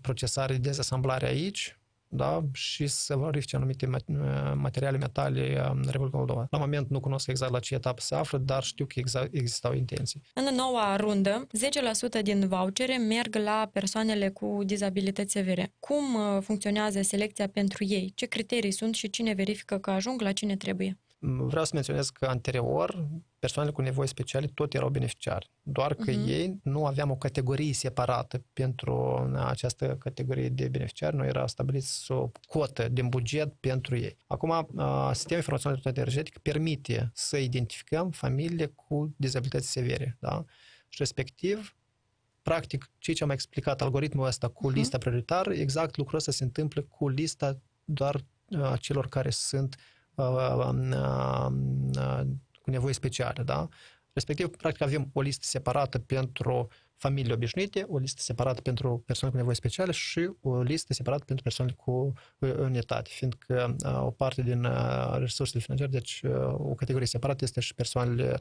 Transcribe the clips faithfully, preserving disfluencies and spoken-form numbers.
procesare, dezasamblare aici, da? Și să valorifice anumite materiale, metale în Republica Moldova. La moment nu cunosc exact la ce etapă se află, dar știu că exact existau intenții. În noua rundă, zece la sută din vouchere merg la persoanele cu dizabilități severe. Cum funcționează selecția pentru ei? Ce criterii sunt și cine verifică că ajung la cine trebuie? Vreau să menționez că anterior persoanele cu nevoi speciale tot erau beneficiari, doar că uh-huh. ei nu aveam o categorie separată pentru această categorie de beneficiari, nu era stabilit o cotă din buget pentru ei. Acum, sistemul informațional energetic permite să identificăm familiile cu dizabilități severe, da? Și respectiv, practic, ce ce am explicat, algoritmul ăsta cu uh-huh. lista prioritară, exact lucrul ăsta se întâmplă cu lista doar celor care sunt cu nevoi speciale, da? Respectiv, practic, avem o listă separată pentru familii obișnuite, o listă separată pentru persoane cu nevoi speciale și o listă separată pentru persoane cu în etate, fiindcă o parte din resursele financiare, deci o categorie separată este și persoanele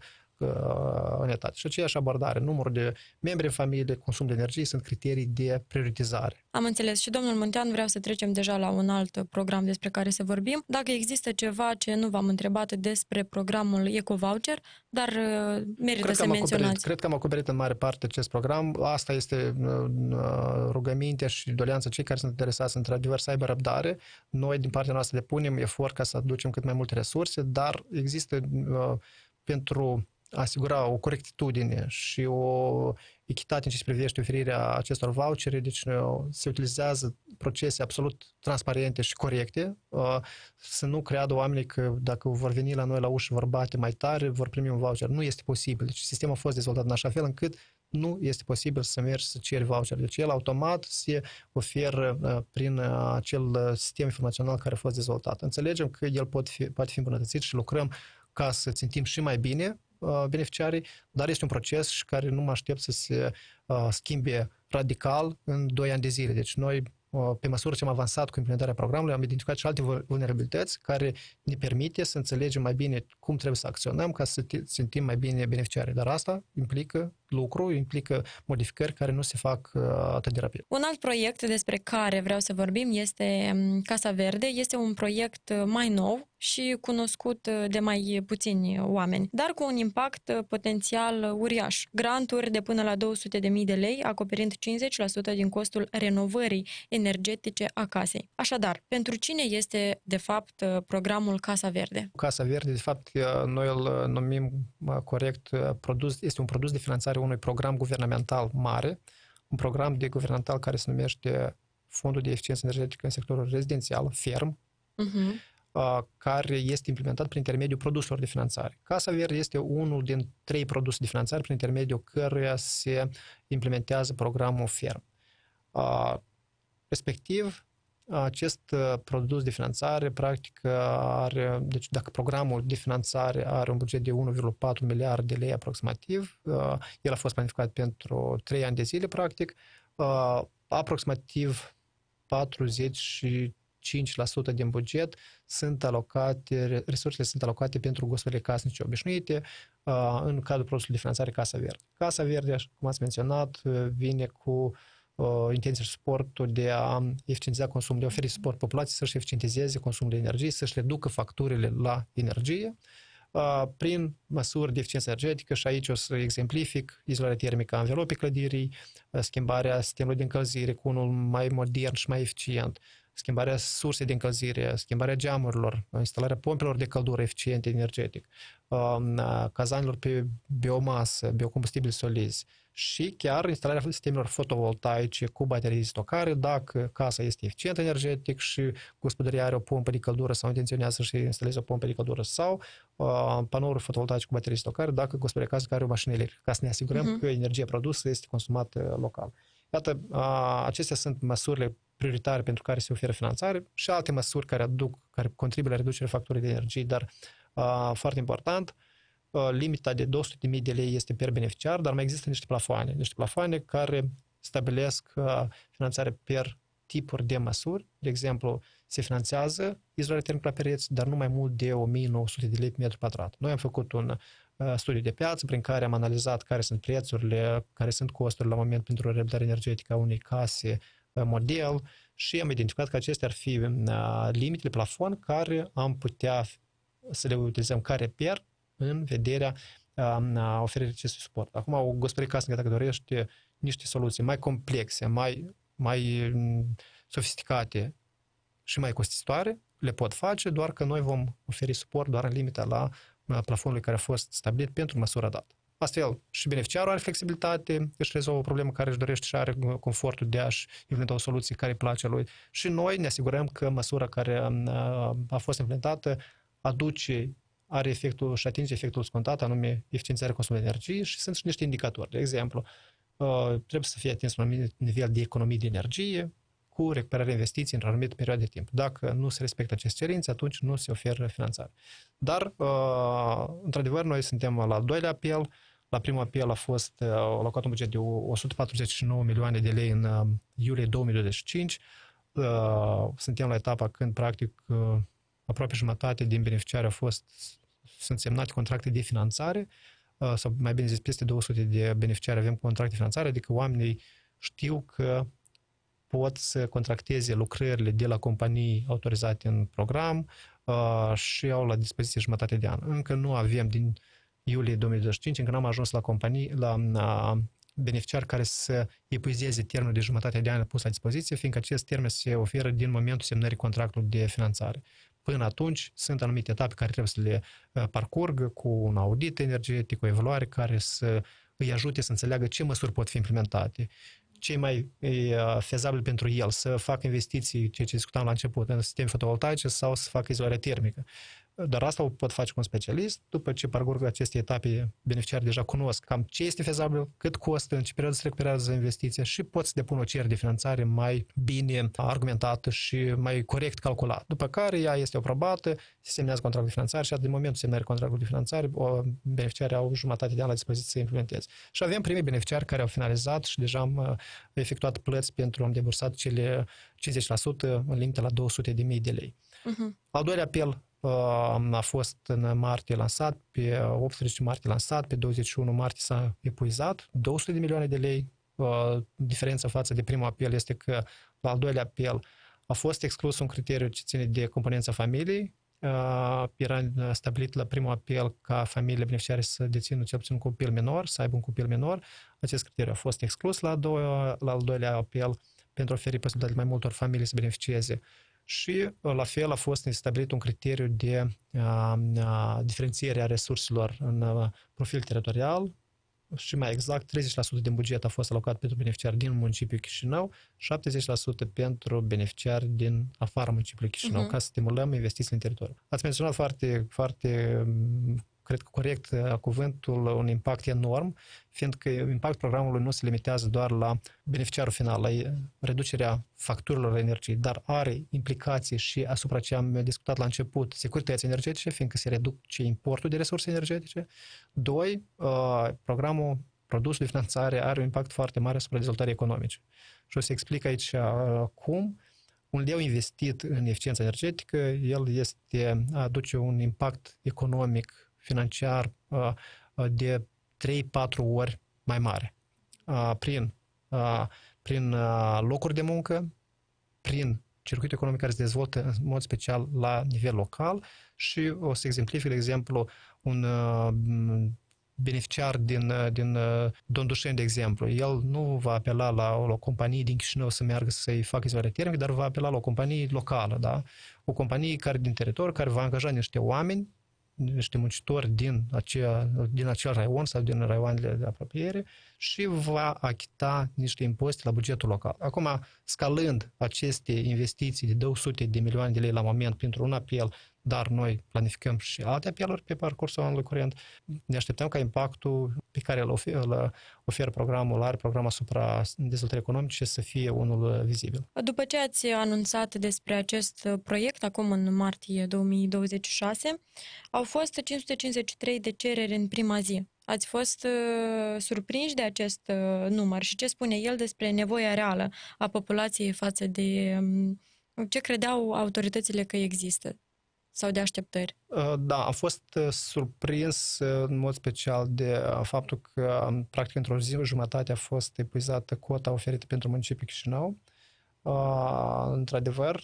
în etate. Și aceeași abordare, numărul de membri în familie, consum de energie sunt criterii de prioritizare. Am înțeles. Și domnul Muntean, vreau să trecem deja la un alt program despre care să vorbim. Dacă există ceva ce nu v-am întrebat despre programul EcoVoucher, dar merită cred să menționați. Acoperit, cred că am acoperit în mare parte acest program. Asta este rugămintea și doleanța cei care sunt interesați într-adevăr să aibă răbdare. Noi, din partea noastră, depunem efort ca să aducem cât mai multe resurse, dar există pentru a asigura o corectitudine și o echitate în ce se privește oferirea acestor vouchere, deci se utilizează procese absolut transparente și corecte, să nu creadă oamenii că dacă vor veni la noi la ușă, vor bate mai tare, vor primi un voucher. Nu este posibil. Deci sistemul a fost dezvoltat în așa fel încât nu este posibil să mergi să ceri voucher. Deci el automat se oferă prin acel sistem informațional care a fost dezvoltat. Înțelegem că el poate fi, poate fi îmbunătățit și lucrăm ca să țintim și mai bine beneficiarii, dar este un proces și care nu mă aștept să se uh, schimbe radical în doi ani de zile. Deci noi, uh, pe măsură ce am avansat cu implementarea programului, am identificat și alte vulnerabilități care ne permite să înțelegem mai bine cum trebuie să acționăm ca să simțim mai bine beneficiarii. Dar asta implică lucru, implică modificări care nu se fac uh, atât de rapid. Un alt proiect despre care vreau să vorbim este Casa Verde. Este un proiect mai nou și cunoscut de mai puțini oameni, dar cu un impact potențial uriaș. Granturi de până la două sute de mii de lei, acoperind cincizeci la sută din costul renovării energetice a casei. Așadar, pentru cine este, de fapt, programul Casa Verde? Casa Verde, de fapt, noi îl numim corect, produs, este un produs de finanțare unui program guvernamental mare, un program de guvernamental care se numește Fondul de Eficiență Energetică în sectorul rezidențial, FERM, uh-huh. care este implementat prin intermediul produselor de finanțare. Casa Verde este unul din trei produse de finanțare prin intermediul căruia se implementează programul FERM. Respectiv, acest produs de finanțare, practic, are, deci dacă programul de finanțare are un buget de unu virgulă patru miliarde de lei aproximativ, el a fost planificat pentru trei ani de zile, practic, aproximativ patruzeci și cinci la sută din buget sunt alocate, resursele sunt alocate pentru gospodările casnice obișnuite în cadrul produsului de finanțare Casa Verde. Casa Verde, cum ați menționat, vine cu intenția și suportul de a eficientiza consumul, de a oferi suport populației să-și eficientizeze consumul de energie, să-și reducă facturile la energie prin măsuri de eficiență energetică și aici o să exemplific izolarea termică a anvelopei clădirii, schimbarea sistemului de încălzire cu unul mai modern și mai eficient, schimbarea sursei de încălzire, schimbarea geamurilor, instalarea pompelor de căldură eficiente energetic, cazanilor pe biomasă, biocombustibili solizi și chiar instalarea sistemelor fotovoltaice cu baterii de stocare, dacă casa este eficientă energetic și gospodăria are o pompă de căldură sau intenționează să instaleze o pompă de căldură sau uh, panouri fotovoltaice cu baterii de stocare, dacă gospodăria casă care are o mașină electrică, ca să ne asigurăm uh-huh. că energia produsă este consumată local. Iată, uh, acestea sunt măsurile prioritare pentru care se oferă finanțare și alte măsuri care aduc, care contribuie la reducerea facturii de energie, dar uh, foarte important, uh, limita de două sute de mii de lei este per beneficiar, dar mai există niște plafoane, niște plafoane care stabilesc uh, finanțare per tipuri de măsuri. De exemplu, se finanțează izolarea termică la pereți, dar nu mai mult de o mie nouă sute de lei pe metru pătrat. Noi am făcut un uh, studiu de piață prin care am analizat care sunt prețurile, care sunt costurile la moment pentru reabilitarea energetică a unei case model și am identificat că acestea ar fi limitele plafon care am putea să le utilizăm ca reper în vederea oferirii acestui suport. Acum, o gospodărie casnică, dacă dorește niște soluții mai complexe, mai, mai sofisticate și mai costisitoare, le pot face, doar că noi vom oferi suport doar în limita la plafonului care a fost stabilit pentru măsura dată. Astfel, și beneficiarul are flexibilitate, își rezolvă o problemă care își dorește și are confortul de a-și implementa o soluție care îi place lui. Și noi ne asigurăm că măsura care a fost implementată aduce, are efectul și atinge efectul scontat, anume eficiențarea consumului de energie și sunt și niște indicatori. De exemplu, trebuie să fie atins un anumit nivel de economie de energie cu recuperarea investiției într-o anumită perioadă de timp. Dacă nu se respectă aceste cerințe, atunci nu se oferă finanțare. Dar, într-adevăr, noi suntem la al doilea apel. La primul apel a fost alocat un buget de o sută patruzeci și nouă milioane de lei în iulie două mii douăzeci și cinci. Suntem la etapa când, practic, aproape jumătate din beneficiari au fost, sunt semnate contracte de finanțare, sau mai bine zis, peste două sute de beneficiari avem contracte de finanțare, adică oamenii știu că pot să contracteze lucrările de la companii autorizate în program uh, și au la dispoziție jumătate de an. Încă nu avem din iulie două mii douăzeci și cinci, încă n-am ajuns la companii, la uh, beneficiari care să epuizeze termenul de jumătate de an pus la dispoziție, fiindcă acest termen se oferă din momentul semnării contractului de finanțare. Până atunci sunt anumite etape care trebuie să le uh, parcurgă cu un audit energetic, o evaluare care să îi ajute să înțeleagă ce măsuri pot fi implementate, ce mai e fezabil pentru el, să facă investiții, ceea ce discutam la început, în sisteme fotovoltaice sau să facă izolare termică. Dar asta o pot face cu un specialist. După ce parcurg aceste etape, beneficiarii deja cunosc cam ce este fezabil, cât costă, în ce perioadă se recuperează investiția și pot să depună o cerere de finanțare mai bine argumentată și mai corect calculată. După care ea este aprobată, se semnează contractul de finanțare și din momentul semnării contractului de finanțare, beneficiarii au jumătate de an la dispoziție să implementeze. Și avem primii beneficiari care au finalizat și deja am efectuat plăți pentru, am debursat cele cincizeci la sută în limită la două sute de mii de lei. Uh-huh. Al doilea apel a fost în martie lansat, pe optsprezece martie lansat, pe douăzeci și unu martie s-a epuizat, două sute de milioane de lei. Diferența față de primul apel este că la al doilea apel a fost exclus un criteriu ce ține de componența familiei. Era stabilit la primul apel ca familiile beneficiare să dețină cel puțin un copil minor, să aibă un copil minor. Acest criteriu a fost exclus la, doua, la al doilea apel pentru a oferi posibilitatea mai multor familii să beneficieze. Și la fel a fost stabilit un criteriu de uh, uh, diferențiere a resurselor în uh, profil teritorial și mai exact treizeci la sută din buget a fost alocat pentru beneficiari din municipiul Chișinău, șaptezeci la sută pentru beneficiari din afara municipiului Chișinău, uh-huh. ca să stimulăm investițiile în teritoriu. Ați menționat foarte, foarte cred că corect cuvântul, un impact enorm, fiindcă impactul programului nu se limitează doar la beneficiarul final, la reducerea facturilor de energie, dar are implicații și asupra ce am discutat la început, securității energetice, fiindcă se reduce importul de resurse energetice. Doi, programul produs de finanțare are un impact foarte mare asupra dezvoltării economice. Și o să explic aici cum un leu investit în eficiență energetică, el este, aduce un impact economic financiar de trei patru ori mai mare. Prin, prin locuri de muncă, prin circuitul economic care se dezvoltă în mod special la nivel local și o să exemplific, de exemplu, un beneficiar din, din Dondușeni, de exemplu. El nu va apela la o, o companie din Chișinău să meargă să-i facă izolare termică, dar va apela la o companie locală, da? O companie care din teritoriu, care va angaja niște oameni, niște muncitori din, acea, din acel raion sau din raioanele de apropiere și va achita niște impozite la bugetul local. Acum, scalând aceste investiții de două sute de milioane de lei la moment pentru un apel, dar noi planificăm și alte apeluri pe parcursul anului curent, ne așteptăm ca impactul pe care îl oferă, îl oferă programul, are programul asupra dezvoltării economice să fie unul vizibil. După ce ați anunțat despre acest proiect, acum în martie două mii douăzeci și șase, au fost cinci sute cincizeci și trei de cereri în prima zi. Ați fost uh, surprinși de acest uh, număr și ce spune el despre nevoia reală a populației față de um, ce credeau autoritățile că există? Sau de așteptări? Da, am fost surprins în mod special de faptul că, practic, într-o zi jumătate a fost epuizată cota oferită pentru municipiul Chișinău. într-adevăr,